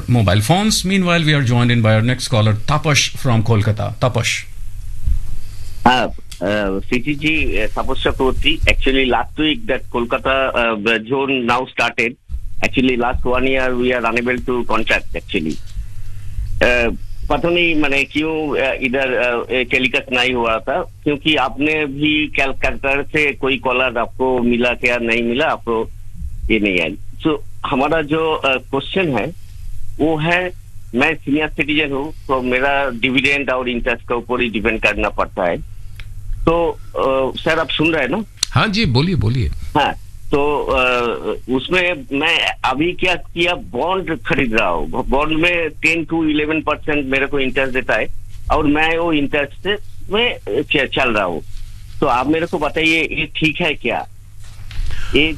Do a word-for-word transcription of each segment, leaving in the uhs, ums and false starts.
mobile phones. Meanwhile, we are joined in by our next caller, Tapash from Kolkata. Tapash. Uh, uh, C T G, uh, Tapash Chakraborty. Actually, last week that Kolkata uh, zone now started. Actually, last one year we are unable to contact. Actually, uh, पता नहीं मैंने क्यों इधर telecast नहीं हुआ था, क्योंकि आपने भी कैलकाटा से कोई कॉलर आपको मिला क्या, नहीं मिला आपको, ये नहीं आई. सो so, हमारा जो क्वेश्चन uh, है वो है, मैं सीनियर सिटीजन हूँ तो मेरा डिविडेंड और इंटरेस्ट के ऊपर ही डिपेंड करना पड़ता है. तो uh, सर आप सुन रहे हैं ना? हाँ जी, बोलिए बोलिए. हाँ, तो uh, उसमें मैं अभी क्या किया, बॉन्ड खरीद रहा हूँ. बॉन्ड में टेन टू इलेवन परसेंट मेरे को इंटरेस्ट देता है और मैं वो इंटरेस्ट में चल रहा हूँ. तो आप मेरे को बताइए ये ठीक है क्या? ये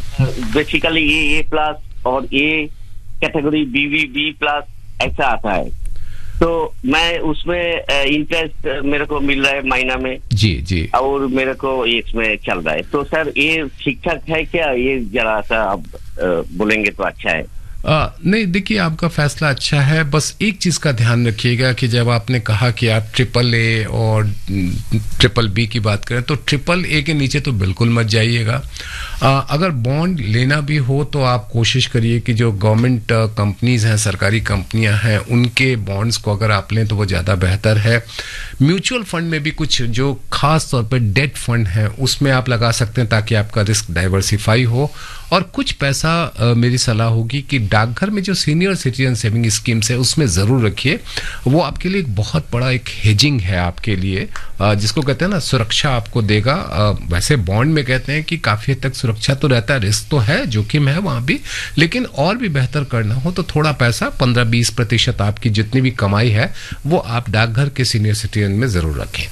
बेसिकली ये ए प्लस और A category B we B plus ऐसा आता है. तो मैं उसमें इंटरेस्ट मेरे को मिल रहा है महीना में जी जी, और मेरे को इसमें चल रहा है. तो सर ये ठीक ठाक है क्या? ये जरा सा आप बोलेंगे तो अच्छा है. आ, नहीं, देखिए आपका फैसला अच्छा है. बस एक चीज का ध्यान रखिएगा कि जब आपने कहा कि आप ट्रिपल ए और ट्रिपल बी की बात करें, तो ट्रिपल ए के नीचे तो बिल्कुल मत जाइएगा. अगर बॉन्ड लेना भी हो तो आप कोशिश करिए कि जो गवर्नमेंट कंपनीज हैं, सरकारी कंपनियां हैं, उनके बॉन्ड्स को अगर आप लें तो वो ज़्यादा बेहतर है. म्यूचुअल फंड में भी कुछ जो खास तौर पर डेट फंड है उसमें आप लगा सकते हैं ताकि आपका रिस्क डाइवर्सिफाई हो. और कुछ पैसा आ, मेरी सलाह होगी कि डाकघर में जो सीनियर सिटीजन सेविंग स्कीम्स है उसमें ज़रूर रखिए. वो आपके लिए एक बहुत बड़ा एक हेजिंग है आपके लिए, आ, जिसको कहते हैं ना, सुरक्षा आपको देगा. आ, वैसे बॉन्ड में कहते हैं कि काफ़ी हद तक सुरक्षा तो रहता है, रिस्क तो है, जोखिम है वहाँ भी, लेकिन और भी बेहतर करना हो तो थोड़ा पैसा पंद्रह बीस प्रतिशत आपकी जितनी भी कमाई है वो आप डाकघर के सीनियर सिटीजन में ज़रूर रखें.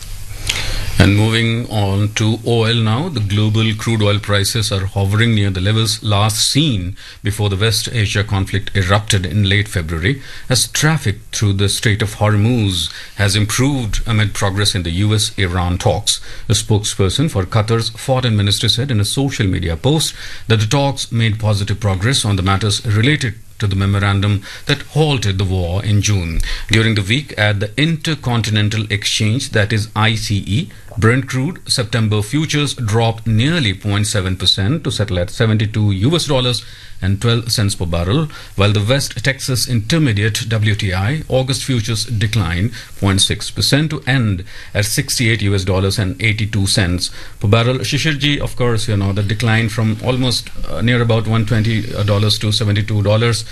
And moving on to oil now, the global crude oil prices are hovering near the levels last seen before the West Asia conflict erupted in late February, as traffic through the Strait of Hormuz has improved amid progress in the U S Iran talks. A spokesperson for Qatar's foreign ministry said in a social media post that the talks made positive progress on the matters related to the memorandum that halted the war in June. During the week at the Intercontinental Exchange, that is I C E, Brent crude September futures dropped nearly zero point seven percent to settle at seventy-two U S dollars and twelve cents per barrel, while the West Texas Intermediate W T I August futures declined zero point six percent to end at sixty-eight U S dollars and eighty-two cents per barrel. Shishirji, of course, you know, the decline from almost uh, near about one hundred twenty dollars to seventy-two dollars.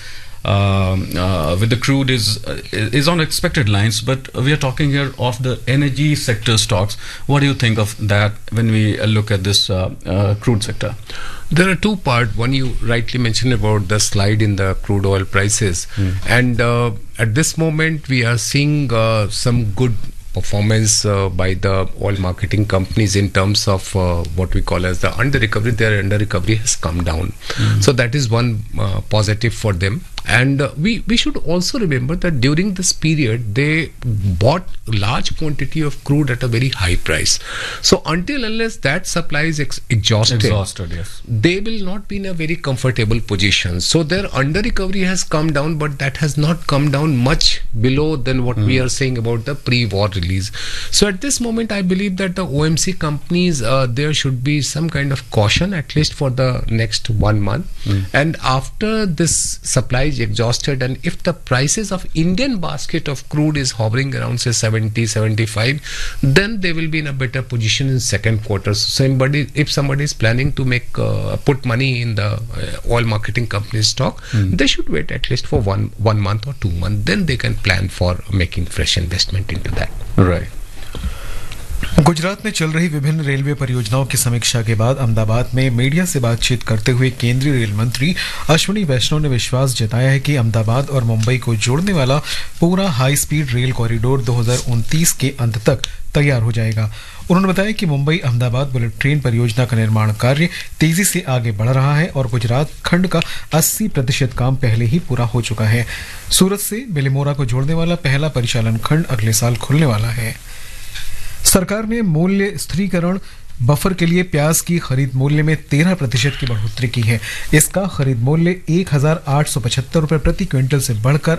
Um, uh, with the crude is uh, is on expected lines, but we are talking here of the energy sector stocks. What do you think of that when we uh, look at this uh, uh, crude sector? There are two parts. One, you rightly mentioned about the slide in the crude oil prices, mm. and uh, at this moment we are seeing uh, some good performance uh, by the oil marketing companies in terms of uh, what we call as the under recovery. Their under recovery has come down, mm. so that is one uh, positive for them. And uh, we we should also remember that during this period they bought large quantity of crude at a very high price. So until unless that supply is ex- exhausted, exhausted, yes, they will not be in a very comfortable position. So their under recovery has come down, but that has not come down much below than what mm. we are saying about the pre-war release. So at this moment, I believe that the O M C companies, uh, there should be some kind of caution at least for the next one month. Mm. And after this supply is exhausted, and if the prices of Indian basket of crude is hovering around say seventy, seventy-five, then they will be in a better position in second quarter. So somebody, if somebody is planning to make uh, put money in the uh, oil marketing company stock, mm. they should wait at least for one one month or two months. Then they can plan for making fresh investment into that. Right. Gujarat में चल रही विभिन्न railway परियोजनाओं की समीक्षा के बाद अहमदाबाद में मीडिया से बातचीत करते हुए केंद्रीय रेल मंत्री अश्विनी वैष्णव ने विश्वास जताया है कि अहमदाबाद और मुंबई को जोड़ने वाला पूरा हाई स्पीड रेल कॉरिडोर दो हज़ार उनतीस के अंत तक तैयार हो जाएगा. उन्होंने बताया कि मुंबई अहमदाबाद बुलेट ट्रेन परियोजना का निर्माण कार्य तेजी से आगे बढ़ रहा है और गुजरात खंड का अस्सी प्रतिशत काम पहले ही पूरा हो चुका है. सूरत से बिलिमोरा को जोड़ने वाला पहला परिचालन खंड अगले साल खुलने वाला है. सरकार ने मूल्य स्थिरीकरण बफर के लिए प्याज की खरीद मूल्य में तेरह प्रतिशत की बढ़ोतरी की है. इसका खरीद मूल्य एक हजार आठ सौ पचहत्तर रुपये प्रति क्विंटल से बढ़कर